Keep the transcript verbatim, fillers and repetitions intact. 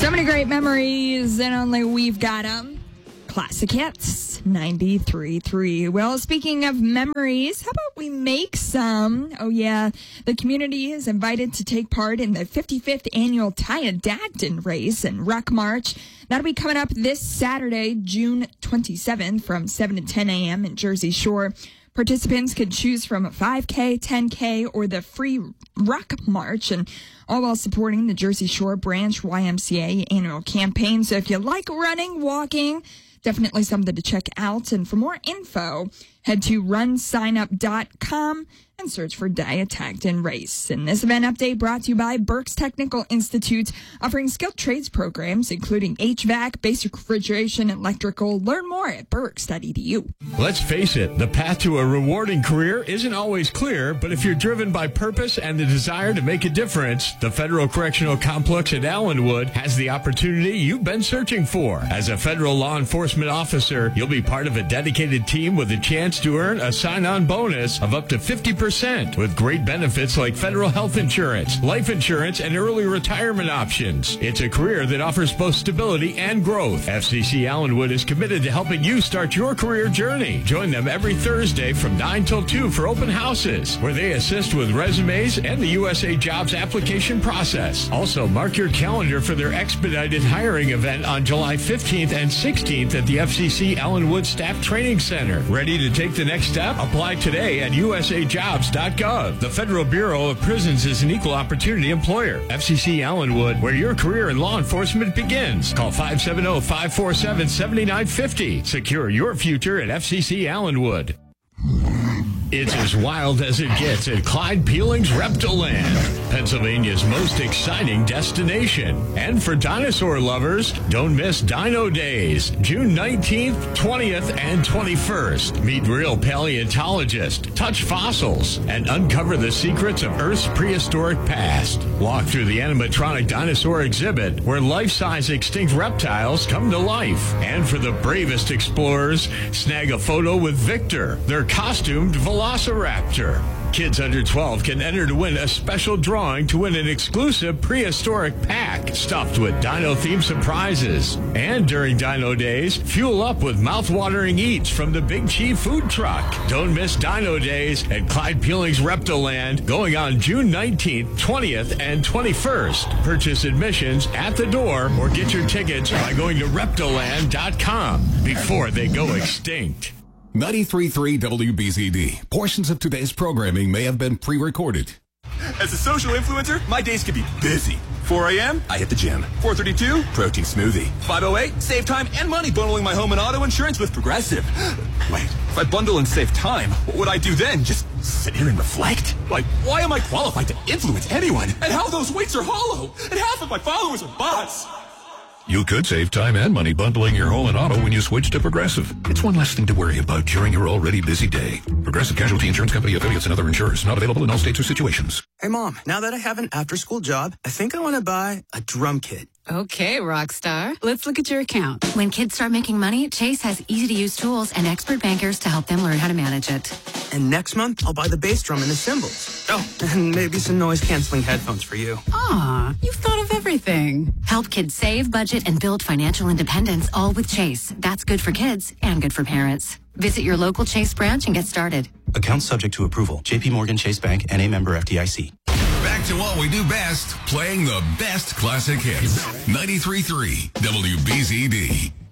So many great memories, and only we've got them. Classic Hits ninety-three point three. Well, speaking of memories, how about we make some? Oh, yeah. The community is invited to take part in the fifty-fifth annual Tyadactin race and Ruck March. That'll be coming up this Saturday, June twenty-seventh from seven to ten a.m. in Jersey Shore. Participants can choose from a five K, ten K, or the free Ruck March, and all while supporting the Jersey Shore Branch Y M C A annual campaign. So if you like running, walking, definitely something to check out. And for more info, head to run sign up dot com and search for Tyadactin Race. And this event update brought to you by Berks Technical Institute, offering skilled trades programs, including H V A C, basic refrigeration, and electrical. Learn more at berks dot e d u. Let's face it, the path to a rewarding career isn't always clear, but if you're driven by purpose and the desire to make a difference, the Federal Correctional Complex at Allenwood has the opportunity you've been searching for. As a federal law enforcement officer, you'll be part of a dedicated team with a chance to earn a sign-on bonus of up to fifty percent with great benefits like federal health insurance, life insurance, and early retirement options. It's a career that offers both stability and growth. F C C Allenwood is committed to helping you start your career journey. Join them every Thursday from nine till two for open houses, where they assist with resumes and the U S A Jobs application process. Also, mark your calendar for their expedited hiring event on July fifteenth and sixteenth at the F C C Allenwood Staff Training Center. Ready to take the next step? Apply today at u s a jobs dot gov. The Federal Bureau of Prisons is an equal opportunity employer. F C C Allenwood, where your career in law enforcement begins. Call five seven zero, five four seven, seven nine five zero. Secure your future at F C C Allenwood. It's as wild as it gets at Clyde Peeling's Reptiland, Pennsylvania's most exciting destination. And for dinosaur lovers, don't miss Dino Days, June nineteenth, twentieth, and twenty-first. Meet real paleontologists, touch fossils, and uncover the secrets of Earth's prehistoric past. Walk through the animatronic dinosaur exhibit, where life-size extinct reptiles come to life. And for the bravest explorers, snag a photo with Victor, their costumed velociraptor. Velociraptor. Kids under twelve can enter to win a special drawing to win an exclusive prehistoric pack stuffed with dino-themed surprises. And during Dino Days, fuel up with mouth-watering eats from the Big Chief food truck. Don't miss Dino Days at Clyde Peeling's Reptiland, going on June nineteenth, twentieth, and twenty-first. Purchase admissions at the door or get your tickets by going to reptiland dot com before they go extinct. ninety-three point three W B Z D. Portions of today's programming may have been pre-recorded. As a social influencer, my days can be busy. four a.m., I hit the gym. four thirty-two, protein smoothie. five oh eight, save time and money bundling my home and auto insurance with Progressive. Wait, if I bundle and save time, what would I do then? Just sit here and reflect? Like, why am I qualified to influence anyone? And how those weights are hollow? And half of my followers are bots. You could save time and money bundling your home and auto when you switch to Progressive. It's one less thing to worry about during your already busy day. Progressive Casualty Insurance Company, affiliates, and other insurers. Not available in all states or situations. Hey, Mom, now that I have an after-school job, I think I want to buy a drum kit. Okay, Rockstar. Let's look at your account. When kids start making money, Chase has easy-to-use tools and expert bankers to help them learn how to manage it. And next month, I'll buy the bass drum and the cymbals. Oh, and maybe some noise-canceling headphones for you. Aw, you've thought of everything. Help kids save, budget, and build financial independence, all with Chase. That's good for kids and good for parents. Visit your local Chase branch and get started. Account subject to approval. J P Morgan Chase Bank, N A member F D I C. Back to what we do best, playing the best classic hits. ninety-three point three W B Z D.